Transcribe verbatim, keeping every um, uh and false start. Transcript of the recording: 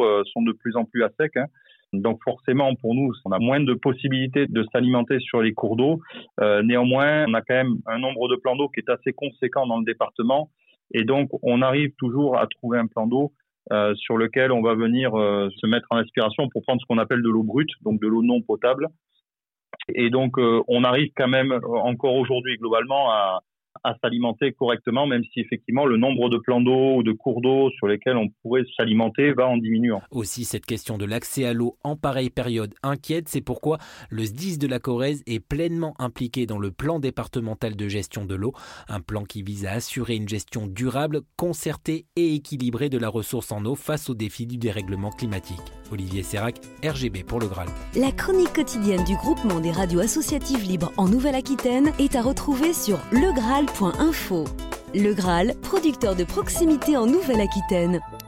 d'eau euh, sont de plus en plus à sec, hein. Donc forcément, pour nous, on a moins de possibilités de s'alimenter sur les cours d'eau. Euh, néanmoins, on a quand même un nombre de plans d'eau qui est assez conséquent dans le département. Et donc, on arrive toujours à trouver un plan d'eau euh, sur lequel on va venir euh, se mettre en aspiration pour prendre ce qu'on appelle de l'eau brute, donc de l'eau non potable. Et donc, euh, on arrive quand même encore aujourd'hui globalement à, à s'alimenter correctement, même si effectivement le nombre de plans d'eau ou de cours d'eau sur lesquels on pourrait s'alimenter va en diminuant. Aussi, cette question de l'accès à l'eau en pareille période inquiète. C'est pourquoi le S D I S de la Corrèze est pleinement impliqué dans le plan départemental de gestion de l'eau. Un plan qui vise à assurer une gestion durable, concertée et équilibrée de la ressource en eau face aux défis du dérèglement climatique. Olivier Sérac, R G B pour Le Graal. La chronique quotidienne du groupement des radios associatives libres en Nouvelle-Aquitaine est à retrouver sur le graal point info. Le Graal, producteur de proximité en Nouvelle-Aquitaine.